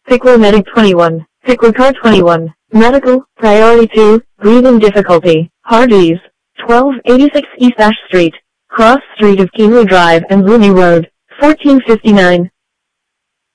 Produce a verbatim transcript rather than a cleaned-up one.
Pickler Medic twenty-one, Pickler Car twenty-one, Medical, Priority two, Breathing Difficulty, Hardee's, twelve eighty-six East Ash Street, Cross Street of Kingsley Drive and Rooney Road, fourteen fifty-nine.